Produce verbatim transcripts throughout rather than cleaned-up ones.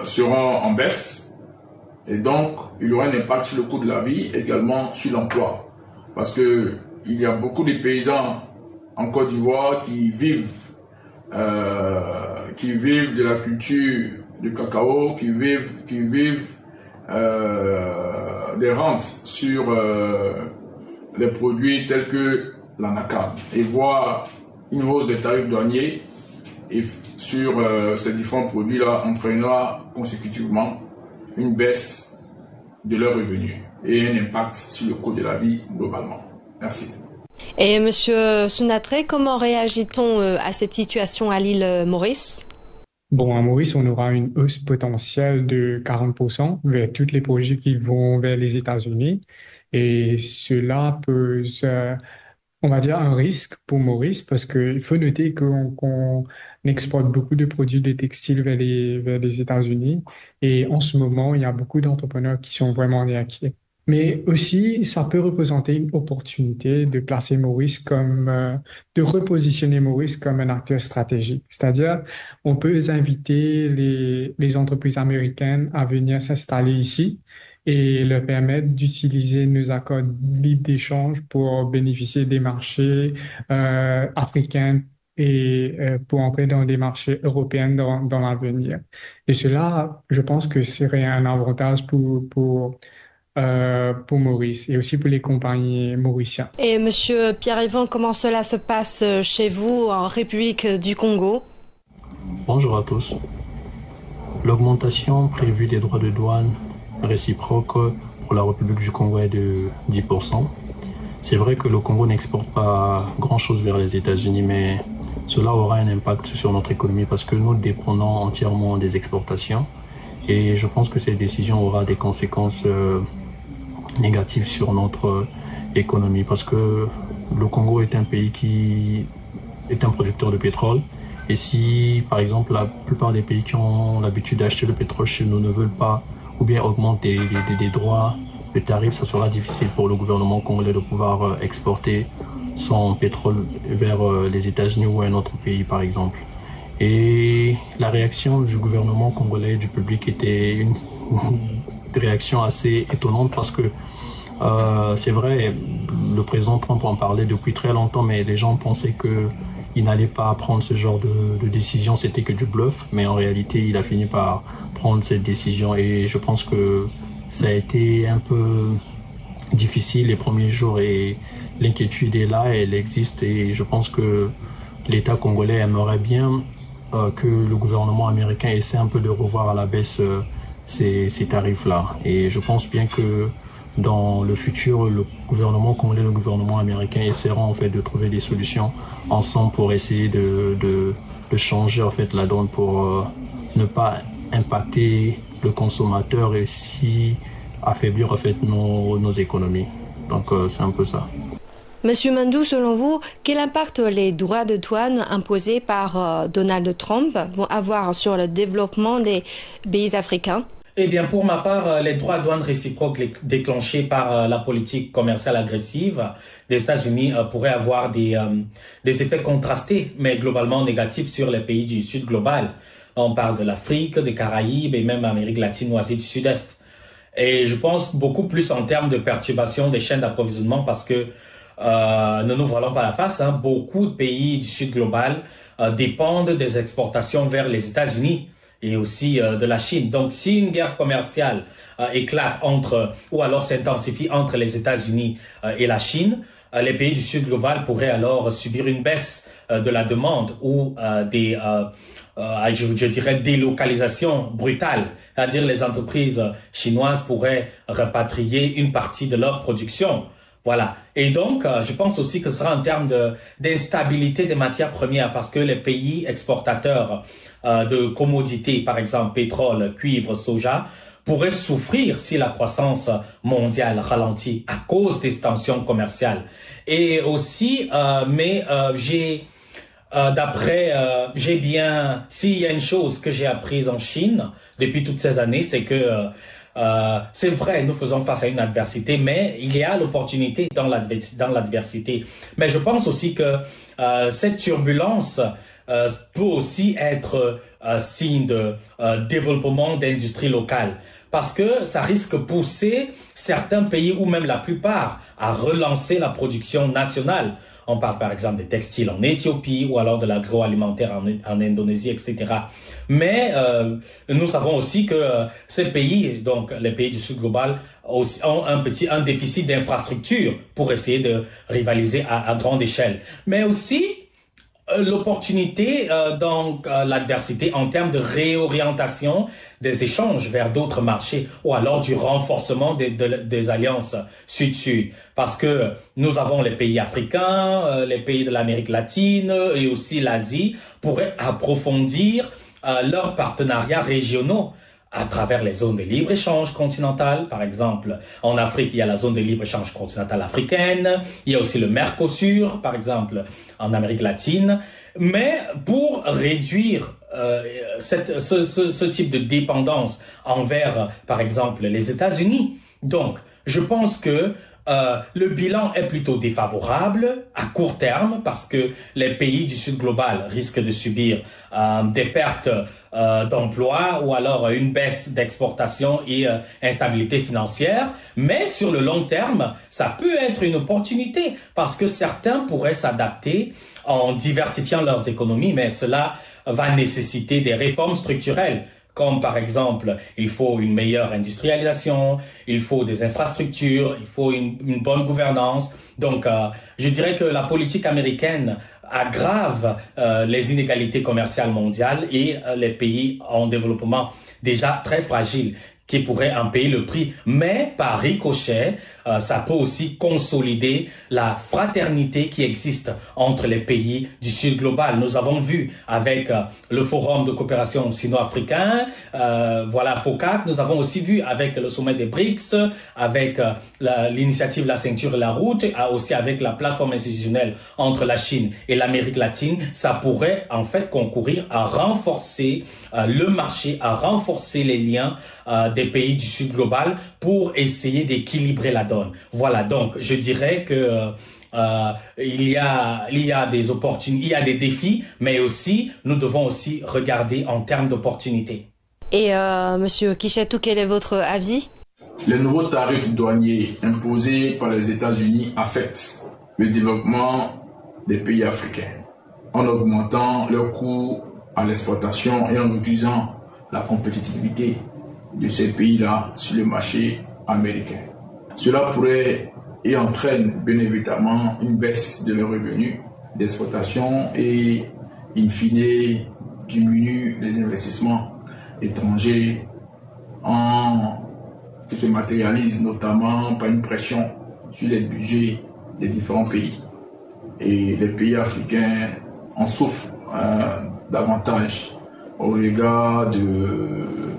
seront en baisse. Et donc, il y aura un impact sur le coût de la vie, également sur l'emploi. Parce que il y a beaucoup de paysans en Côte d'Ivoire qui vivent, euh, qui vivent de la culture du cacao, qui vivent, qui vivent euh, des rentes sur euh, les produits tels que l'anacarde. Et voir une hausse des tarifs douaniers et sur euh, ces différents produits-là entraînera consécutivement une baisse de leurs revenus et un impact sur le coût de la vie globalement. Merci. Et Monsieur Sunatré, comment réagit-on à cette situation à l'île Maurice? Bon, à Maurice, on aura une hausse potentielle de quarante pour cent vers tous les projets qui vont vers les États-Unis. Et cela pose, euh, on va dire, un risque pour Maurice parce qu'il faut noter qu'on qu'on exporte beaucoup de produits de textiles vers les, vers les États-Unis. Et en ce moment, il y a beaucoup d'entrepreneurs qui sont vraiment inquiets. Mais aussi, ça peut représenter une opportunité de placer Maurice comme, euh, de repositionner Maurice comme un acteur stratégique. C'est-à-dire, on peut inviter les, les entreprises américaines à venir s'installer ici et leur permettre d'utiliser nos accords libres d'échange pour bénéficier des marchés euh, africains et euh, pour entrer dans des marchés européens dans, dans l'avenir. Et cela, je pense que serait un avantage pour, pour Euh, pour Maurice et aussi pour les compagnies mauriciennes. Et Monsieur Pierre-Yvan, comment cela se passe chez vous en République du Congo? Bonjour à tous. L'augmentation prévue des droits de douane réciproques pour la République du Congo est de dix pour cent. C'est vrai que le Congo n'exporte pas grand-chose vers les États-Unis, mais cela aura un impact sur notre économie parce que nous dépendons entièrement des exportations. Et je pense que cette décision aura des conséquences euh, négatives sur notre euh, économie parce que le Congo est un pays qui est un producteur de pétrole. Et si, par exemple, la plupart des pays qui ont l'habitude d'acheter le pétrole chez nous ne veulent pas ou bien augmentent des, des, des droits de tarifs, ça sera difficile pour le gouvernement congolais de pouvoir euh, exporter son pétrole vers euh, les États-Unis ou un autre pays, par exemple. Et la réaction du gouvernement congolais, du public, était une réaction assez étonnante parce que euh, c'est vrai, le président Trump en parlait depuis très longtemps, mais les gens pensaient qu'il n'allait pas prendre ce genre de, de décision, c'était que du bluff, mais en réalité, il a fini par prendre cette décision et je pense que ça a été un peu difficile les premiers jours et l'inquiétude est là, elle existe et je pense que l'État congolais aimerait bien Euh, que le gouvernement américain essaie un peu de revoir à la baisse euh, ces, ces tarifs-là. Et je pense bien que dans le futur, le gouvernement congolais et le gouvernement américain essaieront en fait de trouver des solutions ensemble pour essayer de, de, de changer en fait la donne pour euh, ne pas impacter le consommateur et si affaiblir en fait nos, nos économies. Donc euh, c'est un peu ça. Monsieur Mandou, selon vous, quel impact les droits de douane imposés par euh, Donald Trump vont avoir sur le développement des pays africains? Eh bien, pour ma part, les droits de douane réciproques déclenchés par la politique commerciale agressive des États-Unis pourraient avoir des, euh, des effets contrastés, mais globalement négatifs sur les pays du Sud global. On parle de l'Afrique, des Caraïbes et même Amérique latine ou Asie du Sud-Est. Et je pense beaucoup plus en termes de perturbation des chaînes d'approvisionnement parce que Euh, ne nous voilons pas la face, hein, beaucoup de pays du Sud global euh, dépendent des exportations vers les États-Unis et aussi euh, de la Chine. Donc, si une guerre commerciale euh, éclate entre, ou alors s'intensifie entre les États-Unis euh, et la Chine, euh, les pays du Sud global pourraient alors subir une baisse euh, de la demande ou euh, des, euh, euh, je, je dirais, délocalisation brutale. C'est-à-dire les entreprises chinoises pourraient rapatrier une partie de leur production. Voilà. Et donc, euh, je pense aussi que ce sera en termes de, d'instabilité des matières premières parce que les pays exportateurs euh, de commodités, par exemple pétrole, cuivre, soja, pourraient souffrir si la croissance mondiale ralentit à cause des tensions commerciales. Et aussi, euh, mais euh, j'ai, euh, d'après, euh, j'ai bien, s'il y a une chose que j'ai apprise en Chine depuis toutes ces années, c'est que euh, Euh, c'est vrai, nous faisons face à une adversité, mais il y a l'opportunité dans, l'advers- dans l'adversité. Mais je pense aussi que euh, cette turbulence euh, peut aussi être euh, signe de euh, développement d'industrie locale. Parce que ça risque de pousser certains pays, ou même la plupart, à relancer la production nationale. On parle par exemple des textiles en Éthiopie ou alors de l'agroalimentaire en, en Indonésie, et cetera. Mais euh, nous savons aussi que euh, ces pays, donc les pays du Sud global, aussi, ont un petit un déficit d'infrastructure pour essayer de rivaliser à, à grande échelle. Mais aussi l'opportunité euh, dans euh, l'adversité en termes de réorientation des échanges vers d'autres marchés ou alors du renforcement des, de, des alliances sud-sud. Parce que nous avons les pays africains, euh, les pays de l'Amérique latine et aussi l'Asie pourraient approfondir euh, leurs partenariats régionaux à travers les zones de libre-échange continentales. Par exemple, en Afrique, il y a la zone de libre-échange continentale africaine. Il y a aussi le Mercosur, par exemple, en Amérique latine. Mais pour réduire euh, cette, ce, ce, ce type de dépendance envers, par exemple, les États-Unis, donc, je pense que Euh, le bilan est plutôt défavorable à court terme parce que les pays du Sud global risquent de subir euh, des pertes euh, d'emplois ou alors une baisse d'exportation et euh, instabilité financière. Mais sur le long terme, ça peut être une opportunité parce que certains pourraient s'adapter en diversifiant leurs économies, mais cela va nécessiter des réformes structurelles. Comme par exemple, il faut une meilleure industrialisation, il faut des infrastructures, il faut une, une bonne gouvernance. Donc, euh, je dirais que la politique américaine aggrave euh, les inégalités commerciales mondiales et euh, les pays en développement déjà très fragiles qui pourraient en payer le prix. Mais par ricochet, euh, ça peut aussi consolider la fraternité qui existe entre les pays du Sud global. Nous avons vu avec euh, le Forum de coopération sino-africain, euh, voilà FOCAC, nous avons aussi vu avec le sommet des BRICS, avec euh, l'initiative La Ceinture et la Route, et aussi avec la plateforme institutionnelle entre la Chine et l'Amérique latine. Ça pourrait en fait concourir à renforcer euh, le marché, à renforcer les liens euh, des pays du Sud global pour essayer d'équilibrer la donne. Voilà, donc je dirais que euh, euh, il y a il y a des opportunités, il y a des défis, mais aussi nous devons aussi regarder en termes d'opportunités. Et euh, Monsieur Kishetou, quel est votre avis? Les nouveaux tarifs douaniers imposés par les États-Unis affectent le développement des pays africains en augmentant leurs coûts à l'exportation et en réduisant la compétitivité de ces pays-là sur le marché américain. Cela pourrait et entraîne bien évidemment une baisse de leurs revenus d'exportation et in fine diminue les investissements étrangers en, qui se matérialisent notamment par une pression sur les budgets des différents pays. Et les pays africains en souffrent euh, davantage au regard de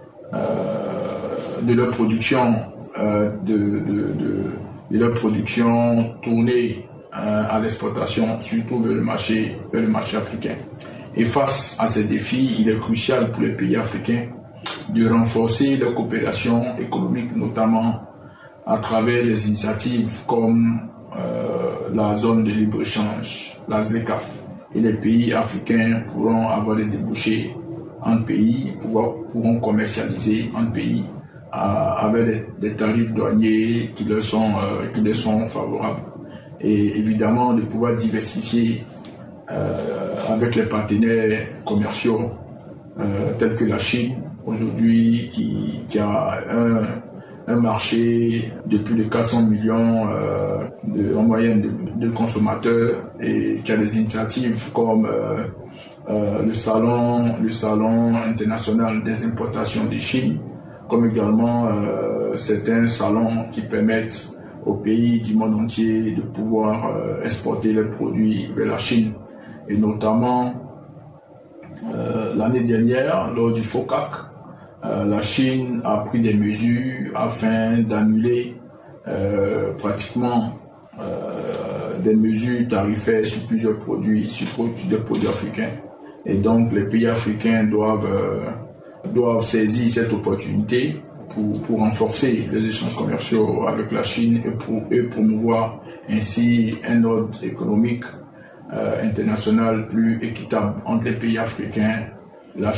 Euh, de leur production, euh, de, de, de, de leur production tournée euh, à l'exportation, surtout vers le marché, vers le marché africain. Et face à ces défis, il est crucial pour les pays africains de renforcer leur coopération économique, notamment à travers des initiatives comme euh, la zone de libre-échange, la ZLECAf. Et les pays africains pourront avoir des débouchés en pays, pouvoir, pourront commercialiser en pays euh, avec des, des tarifs douaniers qui leur sont, euh, qui leur sont favorables. Et évidemment de pouvoir diversifier euh, avec les partenaires commerciaux euh, tels que la Chine, aujourd'hui qui, qui a un, un marché de plus de quatre cents millions euh, de, en moyenne de, de consommateurs et qui a des initiatives comme euh, Euh, le salon, le salon international des importations de Chine, comme également euh, certains salons qui permettent aux pays du monde entier de pouvoir euh, exporter leurs produits vers la Chine. Et notamment euh, l'année dernière, lors du FOCAC, euh, la Chine a pris des mesures afin d'annuler euh, pratiquement euh, des mesures tarifaires sur plusieurs produits, sur des produits africains. Et donc les pays africains doivent, euh, doivent saisir cette opportunité pour, pour renforcer les échanges commerciaux avec la Chine et, pour, et promouvoir ainsi un ordre économique euh, international plus équitable entre les pays africains